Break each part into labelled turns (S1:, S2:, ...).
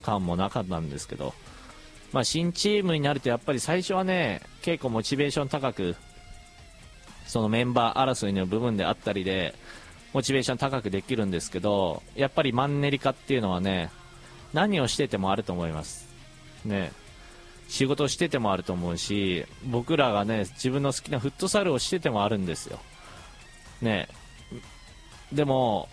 S1: 感もなかったんですけど、まあ、新チームになるとやっぱり最初はね結構モチベーション高くそのメンバー争いの部分であったりでモチベーション高くできるんですけど、やっぱりマンネリ化っていうのはね何をしててもあると思いますね。仕事をしててもあると思うし、僕らがね自分の好きなフットサルをしててもあるんですよね。でも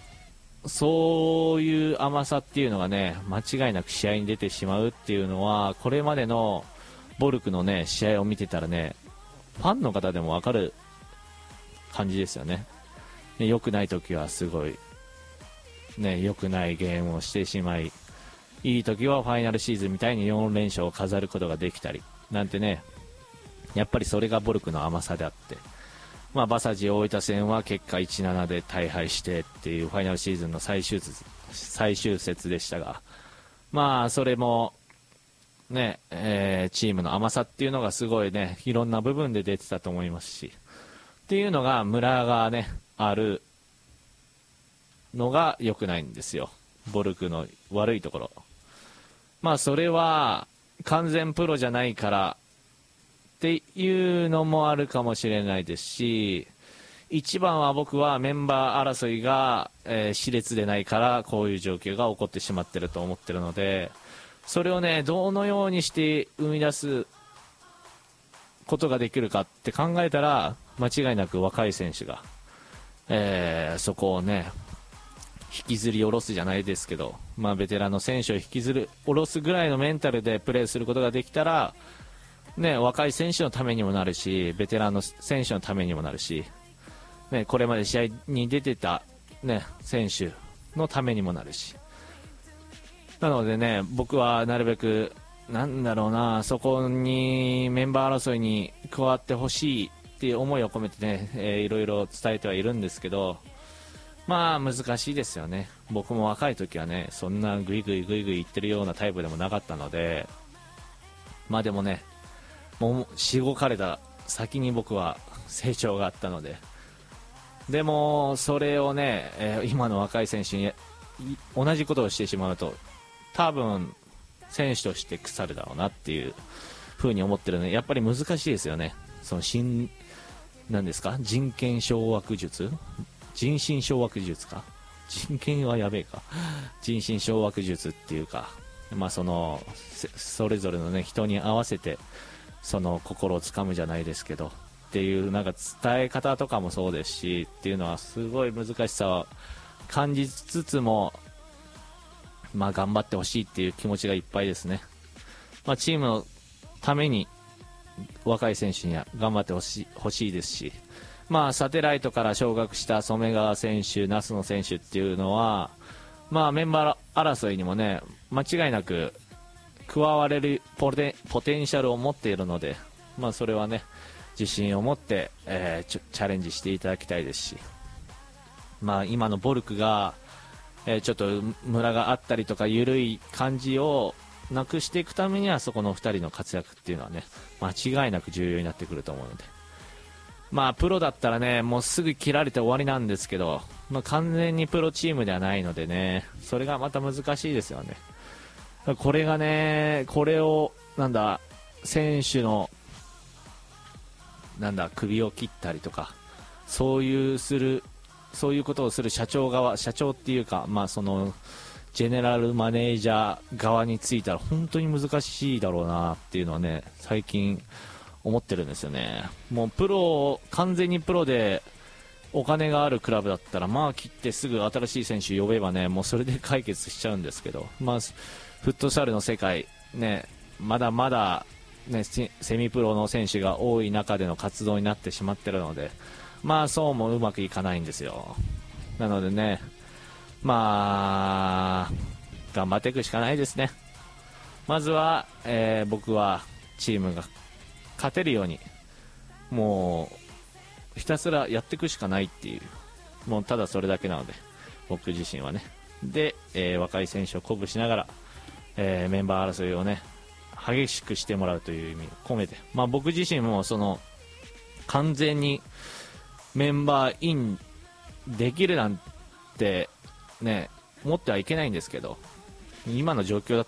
S1: そういう甘さっていうのがね間違いなく試合に出てしまうっていうのは、これまでのボルクのね試合を見てたらねファンの方でも分かる感じですよね。良くない時はすごいね良くないゲームをしてしまい、いい時はファイナルシーズンみたいに4連勝を飾ることができたりなんてね、やっぱりそれがボルクの甘さであって、まあ、バサジ大分戦は結果 1-7 で大敗してっていうファイナルシーズンの最終節でしたが、まあそれもね、チームの甘さっていうのがすごいねいろんな部分で出てたと思いますし、っていうのが村がねあるのが良くないんですよ、ボルクの悪いところ。まあそれは完全プロじゃないからっていうのもあるかもしれないですし、一番は僕はメンバー争いが、熾烈でないからこういう状況が起こってしまっていると思っているので、それをねどのようにして生み出すことができるかって考えたら、間違いなく若い選手が、そこをね引きずり下ろすじゃないですけど、まあ、ベテランの選手を引きずり下ろすぐらいのメンタルでプレーすることができたら、ね、若い選手のためにもなるし、ベテランの選手のためにもなるし、ね、これまで試合に出てた、ね、選手のためにもなるし、なのでね僕はなるべくなんだろうな、そこにメンバー争いに加わってほしいっていう思いを込めてね、いろいろ伝えてはいるんですけど、まあ難しいですよね。僕も若い時はねそんなグイグイ言ってるようなタイプでもなかったので、まあでもねもうしごかれた先に僕は成長があったので、でもそれをね、今の若い選手に同じことをしてしまうと多分選手として腐るだろうなっていう風に思ってるので、やっぱり難しいですよね。そのなんですか、人権掌握術、人心掌握術か、人権はやべえか、人心掌握術っていうか、まあそれぞれのね人に合わせてその心をつかむじゃないですけどっていうなんか伝え方とかもそうですしっていうのはすごい難しさを感じつつも、まあ頑張ってほしいっていう気持ちがいっぱいですね。まあ、チームのために若い選手には頑張ってほしいですし、まあサテライトから昇格した染川選手、那須野選手っていうのは、まあメンバー争いにもね間違いなく加われるポテンシャルを持っているので、まあそれはね自信を持って、チャレンジしていただきたいですし、まあ今のボルクが、ちょっとムラがあったりとか緩い感じをなくしていくためにはそこの2人の活躍っていうのはね間違いなく重要になってくると思うので、まあプロだったらねもうすぐ切られて終わりなんですけど、まあ、完全にプロチームではないのでね、それがまた難しいですよね。これがね、これをなんだ選手のなんだ首を切ったりとかそういうことをする社長っていうか、まあそのジェネラルマネージャー側についたら本当に難しいだろうなっていうのはね最近思ってるんですよね。もう完全にプロでお金があるクラブだったらまあ切ってすぐ新しい選手呼べばねもうそれで解決しちゃうんですけど、まあフットサルの世界ねまだまだねセミプロの選手が多い中での活動になってしまっているので、まあそうもうまくいかないんですよ。なのでねまあ頑張っていくしかないですね。まずは、僕はチームが勝てるようにもうひたすらやっていくしかないっていう、もうただそれだけなので僕自身はねで、若い選手を鼓舞しながら、メンバー争いをね激しくしてもらうという意味を込めて、まあ、僕自身もその完全にメンバーインできるなんてね思ってはいけないんですけど、今の状況だ